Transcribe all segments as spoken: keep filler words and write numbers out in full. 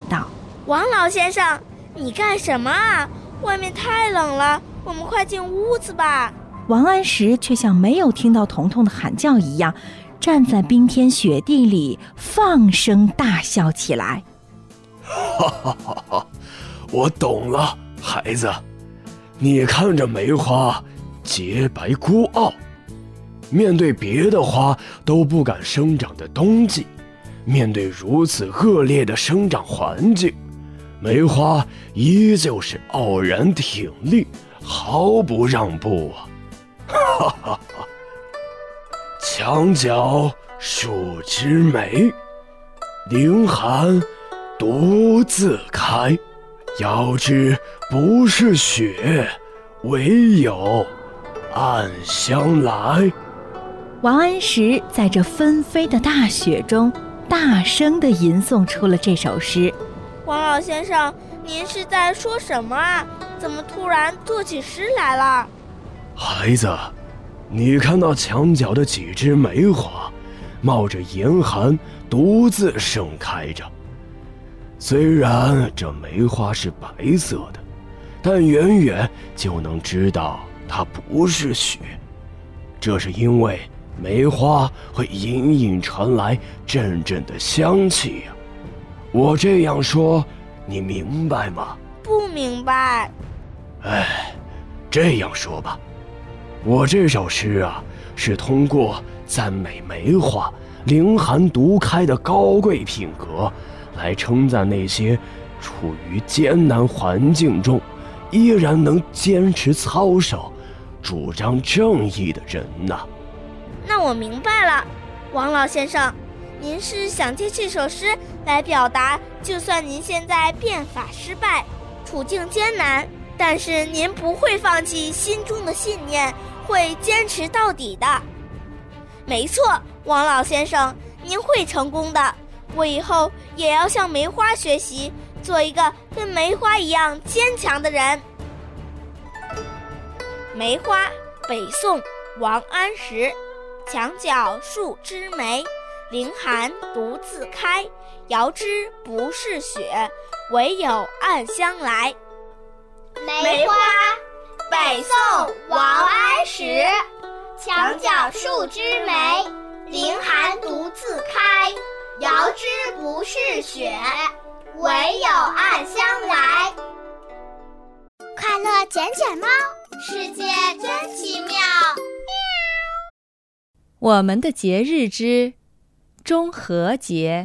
道： 王老先生，你干什么啊？外面太冷了，我们快进屋子吧。 王安石却像没有听到彤彤的喊叫一样，站在冰天雪地里放声大笑起来。 哈哈哈哈！我懂了，孩子，你看着梅花洁白孤傲，面对别的花都不敢生长的冬季，面对如此恶劣的生长环境，梅花依旧是傲然挺立，毫不让步啊！哈哈哈！墙角数枝梅，凌寒独自开。遥知不是雪，唯有暗香来。 王安石在这纷飞的大雪中，大声地吟诵出了这首诗。 王老先生，您是在说什么啊？怎么突然做起诗来了？ 孩子，你看那墙角的几枝梅花，冒着严寒，独自盛开着。虽然这梅花是白色的，但远远就能知道它不是雪。这是因为梅花会隐隐传来阵阵的香气呀。我这样说，你明白吗？ 不明白。 哎，这样说吧，我这首诗啊，是通过赞美梅花凌寒独开的高贵品格，来称赞那些处于艰难环境中依然能坚持操守、主张正义的人呐。 那我明白了，王老先生，您是想借这首诗来表达，就算您现在变法失败，处境艰难，但是您不会放弃心中的信念，会坚持到底的。没错，王老先生，您会成功的。我以后也要向梅花学习，做一个跟梅花一样坚强的人。梅花，北宋，王安石。墙角数枝梅，凌寒独自开。遥知不是雪，唯有暗香来。 梅花，北宋，王安石。墙角数枝梅，凌寒独自开。遥知不是雪，唯有暗香来。快乐捡捡猫，世界真奇妙。 我们的节日之中和节。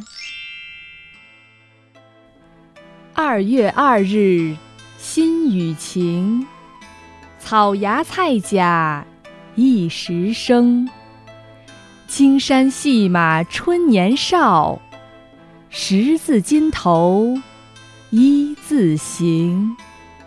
二月二日，新雨晴，草芽菜甲一时生。青山细马春年少，十字金头一字行。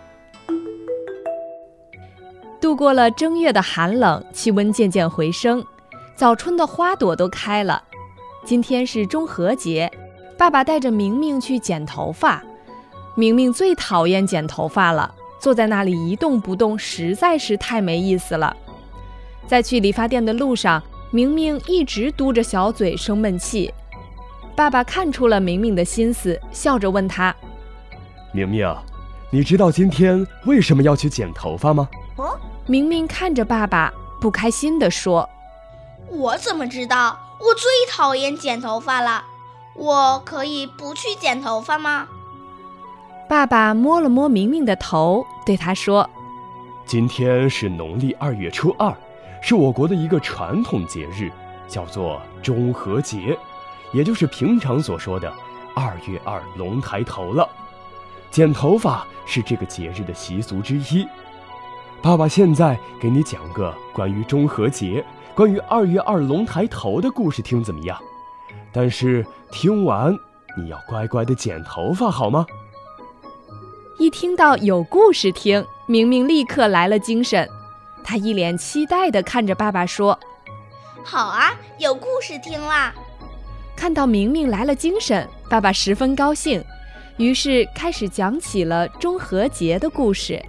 度过了正月的寒冷，气温渐渐回升，早春的花朵都开了。今天是中和节，爸爸带着明明去剪头发。明明最讨厌剪头发了，坐在那里一动不动，实在是太没意思了。在去理发店的路上，明明一直嘟着小嘴生闷气。爸爸看出了明明的心思，笑着问他： 明明，你知道今天为什么要去剪头发吗？ 哦， 明明看着爸爸，不开心地说： 我怎么知道？我最讨厌剪头发了，我可以不去剪头发吗？ 爸爸摸了摸明明的头，对他说： 今天是农历二月初二，是我国的一个传统节日，叫做中和节，也就是平常所说的二月二龙抬头了。剪头发是这个节日的习俗之一。爸爸现在给你讲个关于中和节、关于二月二龙抬头的故事，听怎么样？但是听完你要乖乖地剪头发，好吗？ 一听到有故事听，明明立刻来了精神。他一脸期待地看着爸爸说： 好啊，有故事听啦。 看到明明来了精神，爸爸十分高兴，于是开始讲起了中和节的故事。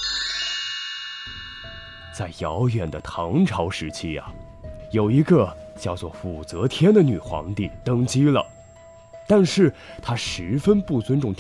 在遥远的唐朝时期啊，有一个叫做武则天的女皇帝登基了，但是她十分不尊重